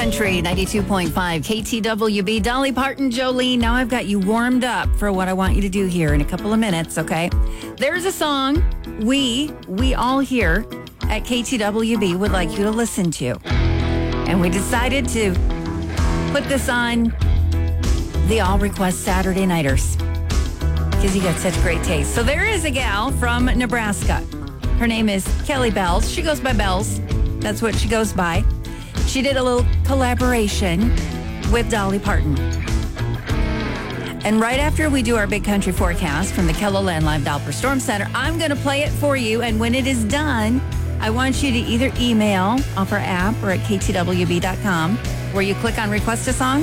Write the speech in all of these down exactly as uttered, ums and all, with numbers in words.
Country ninety-two point five K T W B. Dolly Parton, Jolene. Now I've got you warmed up for what I want you to do here in a couple of minutes, okay? There's a song we, we all here at K T W B would like you to listen to. And we decided to put this on the All Request Saturday Nighters because you got such great taste. So there is a gal from Nebraska. Her name is Kelly Bells. She goes by Bells. That's what she goes by. She did a little collaboration with Dolly Parton. And right after we do our big country forecast from the KELOLAND Live Doppler Storm Center, I'm going to play it for you. And when it is done, I want you to either email off our app or at K T W B dot com, where you click on Request a Song.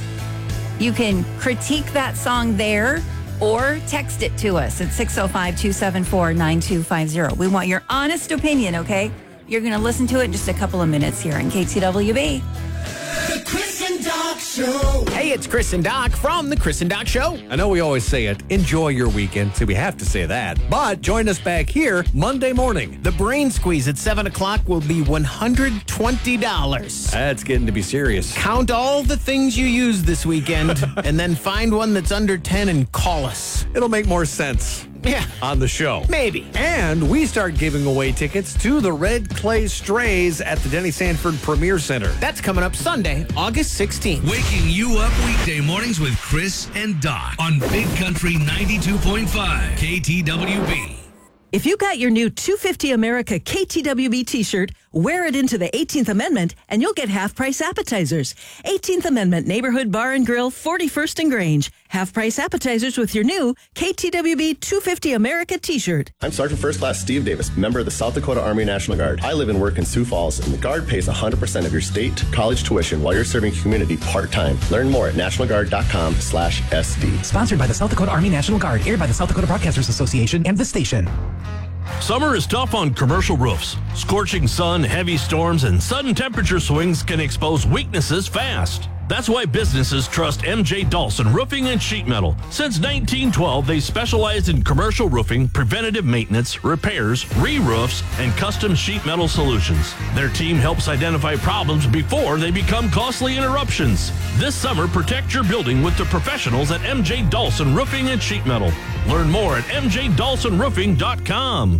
You can critique that song there or text it to us at six oh five, two seven four, nine two five zero. We want your honest opinion, okay? You're going to listen to it in just a couple of minutes here on K T W B. The Chris and Doc Show. Hey, it's Chris and Doc from The Chris and Doc Show. I know we always say it, enjoy your weekend, so we have to say that. But join us back here Monday morning. The Brain Squeeze at seven o'clock will be one hundred twenty dollars. That's getting to be serious. Count all the things you used this weekend and then find one that's under ten and call us. It'll make more sense. Yeah. On the show. Maybe. And we start giving away tickets to the Red Clay Strays at the Denny Sanford Premier Center. That's coming up Sunday, August sixteenth. Waking you up weekday mornings with Chris and Doc on Big Country ninety-two point five K T W B. If you got your new two fifty America K T W B t-shirt, wear it into the eighteenth Amendment and you'll get half-price appetizers. eighteenth Amendment Neighborhood Bar and Grill, forty-first and Grange. Half-price appetizers with your new K T W B two fifty America t-shirt. I'm Sergeant First Class Steve Davis, member of the South Dakota Army National Guard. I live and work in Sioux Falls, and the Guard pays one hundred percent of your state college tuition while you're serving community part-time. Learn more at national guard dot com slash S D. Sponsored by the South Dakota Army National Guard, aired by the South Dakota Broadcasters Association and the station. Summer is tough on commercial roofs. Scorching sun, heavy storms, and sudden temperature swings can expose weaknesses fast. That's why businesses trust M J Dawson Roofing and Sheet Metal. Since nineteen twelve, they specialize in commercial roofing, preventative maintenance, repairs, re-roofs, and custom sheet metal solutions. Their team helps identify problems before they become costly interruptions. This summer, protect your building with the professionals at M J Dawson Roofing and Sheet Metal. Learn more at M J Dawson Roofing dot com.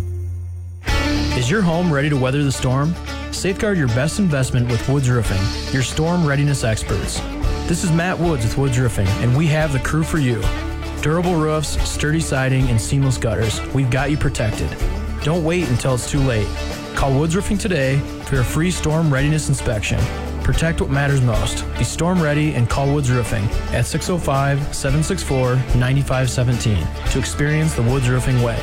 Is your home ready to weather the storm? Safeguard your best investment with Woods Roofing, your storm readiness experts. This is Matt Woods with Woods Roofing, and we have the crew for you. Durable roofs, sturdy siding, and seamless gutters. We've got you protected. Don't wait until it's too late. Call Woods Roofing today for a free storm readiness inspection. Protect what matters most. Be storm ready and call Woods Roofing at six oh five, seven six four, nine five one seven to experience the Woods Roofing way.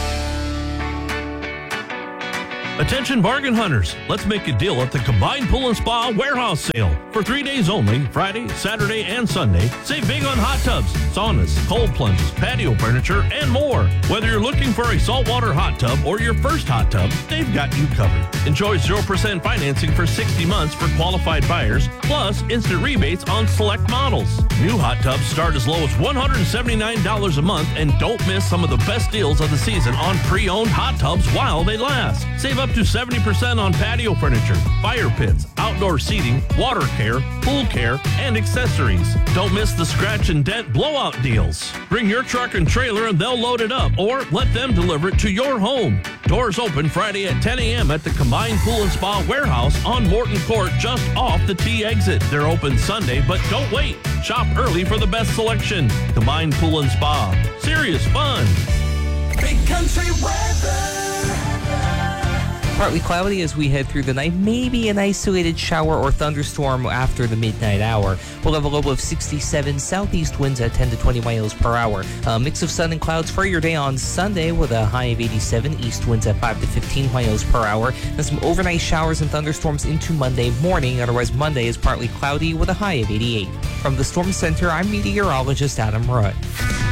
Attention bargain hunters, let's make a deal at the Combined Pool and Spa Warehouse Sale. For three days only, Friday, Saturday, and Sunday, save big on hot tubs, saunas, cold plunges, patio furniture, and more. Whether you're looking for a saltwater hot tub or your first hot tub, they've got you covered. Enjoy zero percent financing for sixty months for qualified buyers, plus instant rebates on select models. New hot tubs start as low as one hundred seventy-nine dollars a month, and don't miss some of the best deals of the season on pre-owned hot tubs while they last. Save up to seventy percent on patio furniture, fire pits, outdoor seating, water care, pool care, and accessories. Don't miss the scratch and dent blowout deals. Bring your truck and trailer and they'll load it up, or let them deliver it to your home. Doors open Friday at ten a.m. at the Combined Pool and Spa Warehouse on Morton Court, just off the T exit. They're open Sunday, but don't wait. Shop early for the best selection. Combined Pool and Spa. Serious fun. Big Country weather. Partly cloudy as we head through the night. Maybe an isolated shower or thunderstorm after the midnight hour. We'll have a low of sixty-seven, southeast winds at ten to twenty miles per hour. A mix of sun and clouds for your day on Sunday with a high of eighty-seven, east winds at five to fifteen miles per hour. And some overnight showers and thunderstorms into Monday morning. Otherwise, Monday is partly cloudy with a high of eighty-eight. From the Storm Center, I'm meteorologist Adam Rutt.